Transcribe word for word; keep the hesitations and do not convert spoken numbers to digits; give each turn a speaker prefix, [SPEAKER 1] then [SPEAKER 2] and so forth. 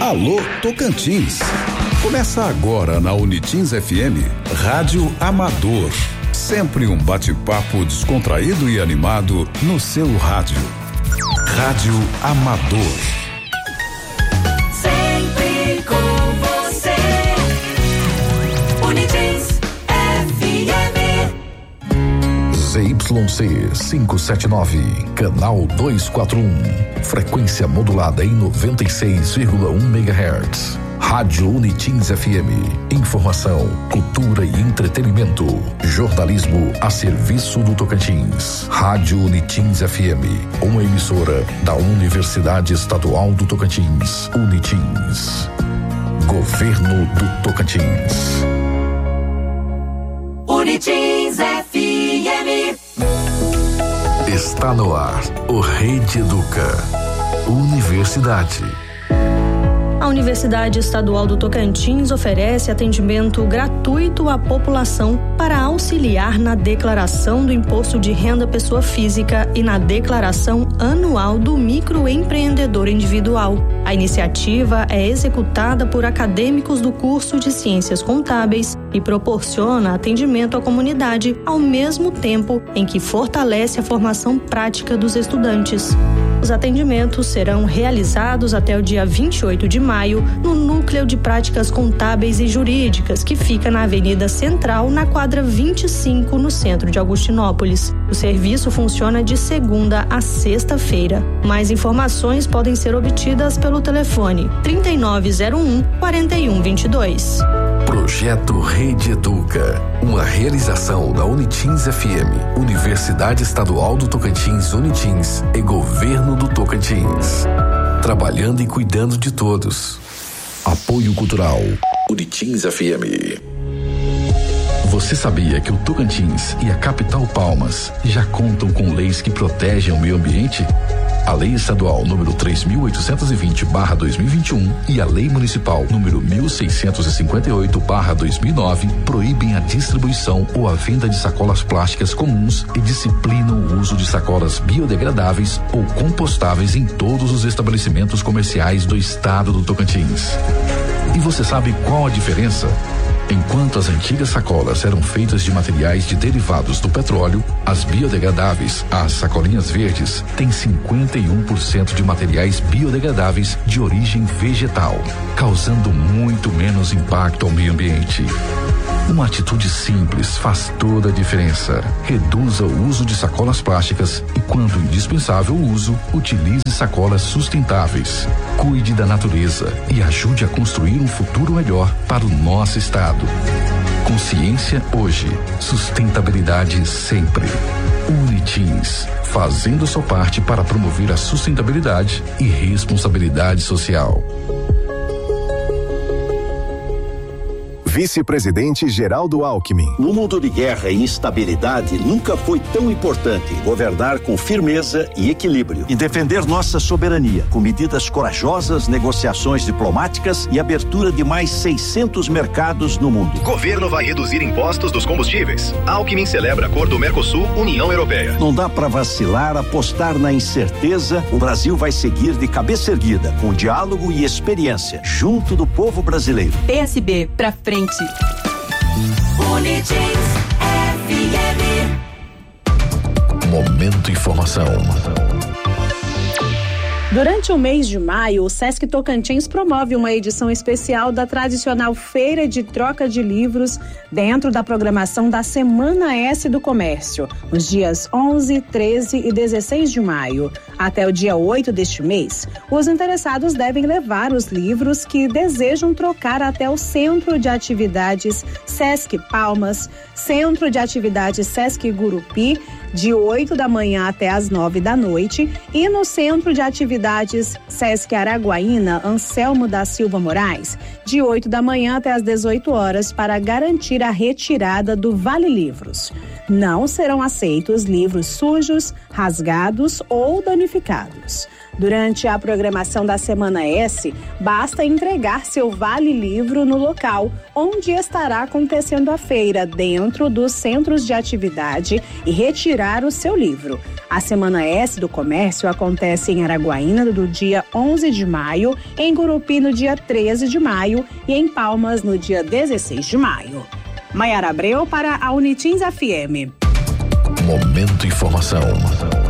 [SPEAKER 1] Alô Tocantins. Começa agora na Unitins F M, Rádio Amador. Sempre um bate-papo descontraído e animado no seu rádio. Rádio Amador.
[SPEAKER 2] Sempre com você. Unitins F M.
[SPEAKER 3] Z Y C quinhentos e setenta e nove, canal duzentos e quarenta e um, frequência modulada em noventa e seis vírgula um megahertz. Rádio Unitins F M, informação, cultura e entretenimento, jornalismo a serviço do Tocantins. Rádio Unitins F M, uma emissora da Universidade Estadual do Tocantins, Unitins. Governo do Tocantins.
[SPEAKER 2] Unitins F M.
[SPEAKER 3] Está no ar o Rede Educa. Universidade.
[SPEAKER 4] A Universidade Estadual do Tocantins oferece atendimento gratuito à população para auxiliar na declaração do Imposto de Renda Pessoa Física e na declaração anual do microempreendedor individual. A iniciativa é executada por acadêmicos do curso de Ciências Contábeis e proporciona atendimento à comunidade ao mesmo tempo em que fortalece a formação prática dos estudantes. Os atendimentos serão realizados até o dia vinte e oito de maio no Núcleo de Práticas Contábeis e Jurídicas, que fica na Avenida Central, na quadra vinte e cinco, no centro de Augustinópolis. O serviço funciona de segunda a sexta-feira. Mais informações podem ser obtidas pelo telefone trinta e nove zero um, quarenta e um vinte e dois.
[SPEAKER 3] Projeto Rede Educa, uma realização da Unitins F M, Universidade Estadual do Tocantins, Unitins e Governo do Tocantins. Trabalhando e cuidando de todos. Apoio Cultural, Unitins F M. Você sabia que o Tocantins e a capital Palmas já contam com leis que protegem o meio ambiente? A Lei Estadual número três mil oitocentos e vinte barra dois mil e vinte e um e a Lei Municipal número mil seiscentos e cinquenta e oito barra dois mil e nove proíbem a distribuição ou a venda de sacolas plásticas comuns e disciplinam o uso de sacolas biodegradáveis ou compostáveis em todos os estabelecimentos comerciais do estado do Tocantins. E você sabe qual a diferença? Enquanto as antigas sacolas eram feitas de materiais de derivados do petróleo, as biodegradáveis, as sacolinhas verdes, têm cinquenta e um por cento de materiais biodegradáveis de origem vegetal, causando muito menos impacto ao meio ambiente. Uma atitude simples faz toda a diferença. Reduza o uso de sacolas plásticas e, quando indispensável o uso, utilize sacolas sustentáveis. Cuide da natureza e ajude a construir um futuro melhor para o nosso estado. Consciência hoje, sustentabilidade sempre. Unitins, fazendo sua parte para promover a sustentabilidade e responsabilidade social.
[SPEAKER 5] Vice-presidente Geraldo Alckmin.
[SPEAKER 6] No mundo de guerra e instabilidade, nunca foi tão importante governar com firmeza e equilíbrio e defender nossa soberania com medidas corajosas, negociações diplomáticas e abertura de mais seiscentos mercados no mundo.
[SPEAKER 7] Governo vai reduzir impostos dos combustíveis. Alckmin celebra acordo Mercosul-União Europeia.
[SPEAKER 6] Não dá para vacilar, apostar na incerteza. O Brasil vai seguir de cabeça erguida, com diálogo e experiência, junto do povo brasileiro.
[SPEAKER 8] P S B, pra frente.
[SPEAKER 2] Unitins F M.
[SPEAKER 3] Momento Informação.
[SPEAKER 9] Durante o mês de maio, o Sesc Tocantins promove uma edição especial da tradicional Feira de Troca de Livros dentro da programação da Semana S do Comércio, nos dias onze, treze e dezesseis de maio. Até o dia oito deste mês, os interessados devem levar os livros que desejam trocar até o Centro de Atividades Sesc Palmas, Centro de Atividades Sesc Gurupi, de oito da manhã até as nove da noite, e no Centro de Atividades Sesc Araguaína Anselmo da Silva Moraes, de oito da manhã até as dezoito horas, para garantir a retirada do Vale Livros. Não serão aceitos livros sujos, rasgados ou danificados. Durante a programação da Semana S, basta entregar seu vale-livro no local onde estará acontecendo a feira, dentro dos centros de atividade, e retirar o seu livro. A Semana S do Comércio acontece em Araguaína do dia onze de maio, em Gurupi no dia treze de maio e em Palmas no dia dezesseis de maio. Maiara Abreu para a Unitins F M.
[SPEAKER 3] Momento Informação.